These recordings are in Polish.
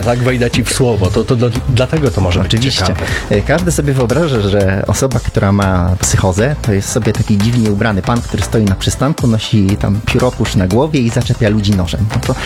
tak? Wejdę ci w słowo. Dlatego to może być Oczywiście. ciekawe. Każdy sobie wyobraża, że osoba, która ma psychozę, to jest sobie taki dziwnie ubrany pan, który stoi na przystanku, nosi tam pióropusz na głowie i zaczepia ludzi nożem.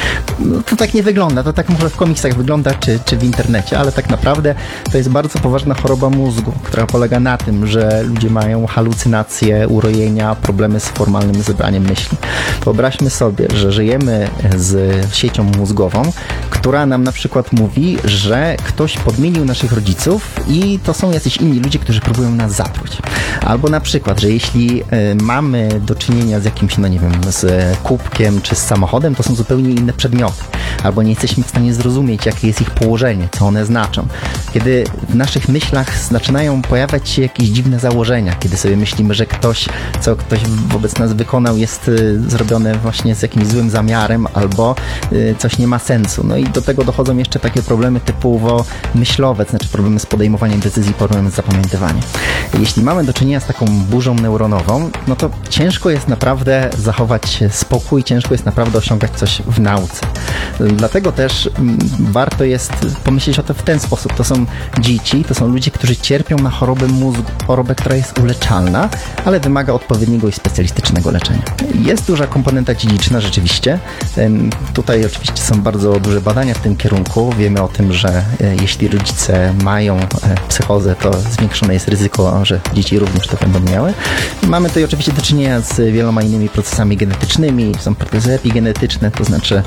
To tak nie wygląda. To tak może w komiksach wygląda, czy w internecie, ale tak naprawdę to jest bardzo poważna choroba mózgu, która polega na tym, że ludzie mają halucynacje, urojenia, problemy z formalnym zebraniem myśli. Wyobraźmy sobie, że żyjemy z siecią mózgową, która nam na przykład mówi, że ktoś podmienił naszych rodziców i to są jacyś inni ludzie, którzy próbują nas zatruć. Albo na przykład, że jeśli mamy do czynienia z jakimś, no nie wiem, z kubkiem czy z samochodem, to są zupełnie inne przedmioty. Albo nie jesteśmy w stanie zrozumieć, jakie jest ich położenie, co one znaczą. Kiedy w naszych myślach zaczynają pojawiać się jakieś dziwne założenia, kiedy sobie myślimy, że co ktoś wobec nas wykonał, jest zrobione właśnie z jakimś złym zamiarem, albo coś nie ma sensu. No i do tego dochodzą jeszcze takie problemy typowo myślowe, to znaczy problemy z podejmowaniem decyzji, problemy z zapamiętywaniem. Jeśli mamy do czynienia z taką burzą neuronową, no to ciężko jest naprawdę zachować spokój, ciężko jest naprawdę osiągać coś w nauce. Dlatego też warto jest pomyśleć o to w ten sposób. To są dzieci, to są ludzie, którzy cierpią na chorobę mózgu, chorobę, która jest uleczalna, ale wymaga odpowiedniego i specjalistycznego leczenia. Jest duża komponenta dziedziczna rzeczywiście. Tutaj oczywiście są bardzo duże badania w tym kierunku. Wiemy o tym, że jeśli rodzice mają psychozę, to zwiększone jest ryzyko, że dzieci również to będą miały. Mamy tutaj oczywiście do czynienia z wieloma innymi procesami genetycznymi. Są procesy epigenetyczne, to znaczy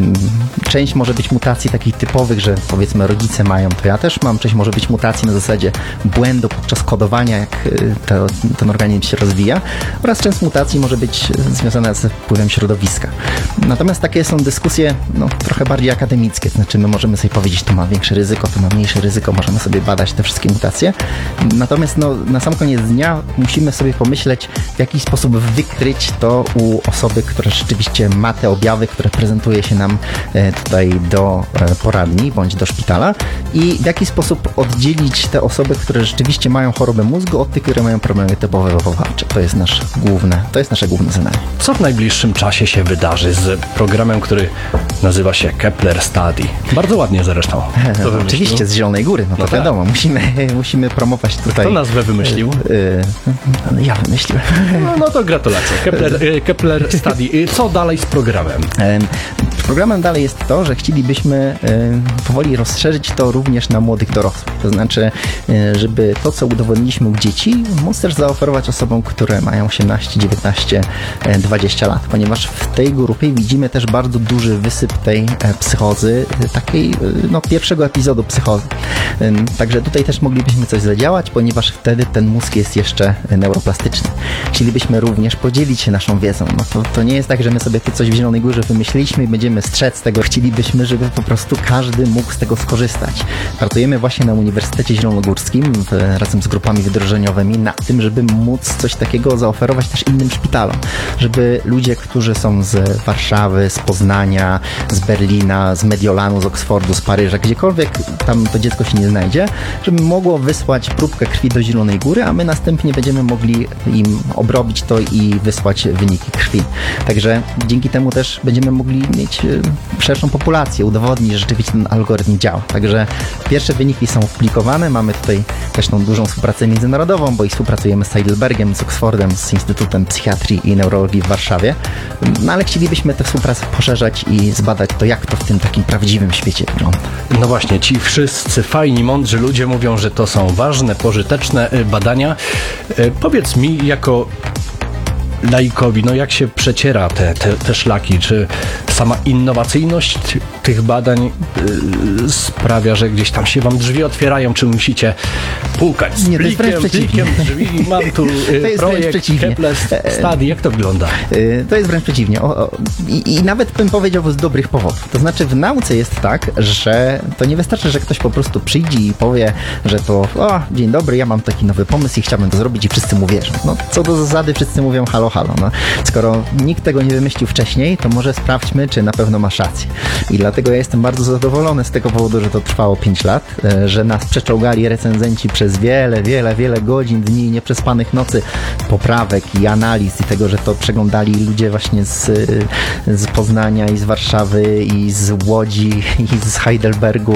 część może być mutacji takich typowych, że powiedzmy rodzice mają, to ja też mam. Część może być mutacji na zasadzie błędu podczas kodowania, jak ten organizm się rozwija, oraz część mutacji może być związana z wpływem środowiska. Natomiast takie są dyskusje trochę bardziej akademickie, to znaczy my możemy sobie powiedzieć, to ma większe ryzyko, to ma mniejsze ryzyko, możemy sobie badać te wszystkie mutacje. Natomiast na sam koniec dnia musimy sobie pomyśleć, w jaki sposób wykryć to u osoby, która rzeczywiście ma te objawy, które prezentuje się nam tutaj do poradni bądź do szpitala, i w jaki sposób oddzielić te osoby, które rzeczywiście mają chorobę mózgu, od tych, które mają problemy typowe wychowawcze. To jest nasze główne zadanie. Co w najbliższym czasie się wydarzy z programem, który nazywa się Kepler Study? Bardzo ładnie zresztą. Oczywiście z Zielonej Góry, to tak. Wiadomo, musimy promować tutaj. Kto nazwę wymyślił? Ja wymyśliłem. No to gratulacje. Kepler Study. Co dalej z programem? Programem dalej jest to, że chcielibyśmy powoli rozszerzyć to również na młodych dorosłych. To znaczy, żeby to, co udowodniliśmy u dzieci, móc też zaoferować osobom, które mają 18, 19, 20 lat, ponieważ w tej grupie widzimy też bardzo duży wysyp tej psychozy, takiej pierwszego epizodu psychozy. Także tutaj też moglibyśmy coś zadziałać, ponieważ wtedy ten mózg jest jeszcze neuroplastyczny. Chcielibyśmy również podzielić się naszą wiedzą. To nie jest tak, że my sobie tu coś w Zielonej Górze wymyśliliśmy i będziemy strzec z tego. Chcielibyśmy, żeby po prostu każdy mógł z tego skorzystać. Pracujemy właśnie na Uniwersytecie Zielonogórskim razem z grupami wdrożeniowymi nad tym, żeby móc coś takiego zaoferować też innym szpitalom. Żeby ludzie, którzy są z Warszawy, z Poznania, z Berlina, z Mediolanu, z Oksfordu, z Paryża, gdziekolwiek tam to dziecko się nie znajdzie, żeby mogło wysłać próbkę krwi do Zielonej Góry, a my następnie będziemy mogli im obrobić to i wysłać wyniki krwi. Także dzięki temu też będziemy mogli mieć szerszą populację, udowodnić, że rzeczywiście ten algorytm działa. Także pierwsze wyniki są publikowane. Mamy tutaj też tą dużą współpracę międzynarodową, bo i współpracujemy z Heidelbergiem, z Oksfordem, z Instytutem Psychiatrii i Neurologii w Warszawie. Ale chcielibyśmy tę współpracę poszerzać i zbadać to, jak to w tym takim prawdziwym świecie wygląda. No właśnie, ci wszyscy fajni, mądrzy ludzie mówią, że to są ważne, pożyteczne badania. Powiedz mi, jako laikowi, jak się przeciera te szlaki? Czy sama innowacyjność tych badań sprawia, że gdzieś tam się wam drzwi otwierają, czy musicie pukać z plikiem drzwi? Mam tu projekt Kepler Study. Jak to wygląda? To jest wręcz przeciwnie. I nawet bym powiedział z dobrych powodów. To znaczy w nauce jest tak, że to nie wystarczy, że ktoś po prostu przyjdzie i powie, że to dzień dobry, ja mam taki nowy pomysł i chciałbym to zrobić i wszyscy mu wierzą. Co do zasady wszyscy mówią halo. Skoro nikt tego nie wymyślił wcześniej, to może sprawdźmy, czy na pewno masz rację. I dlatego ja jestem bardzo zadowolony z tego powodu, że to trwało 5 lat, że nas przeczołgali recenzenci przez wiele godzin, dni, nieprzespanych nocy, poprawek i analiz i tego, że to przeglądali ludzie właśnie z Poznania i z Warszawy i z Łodzi i z Heidelbergu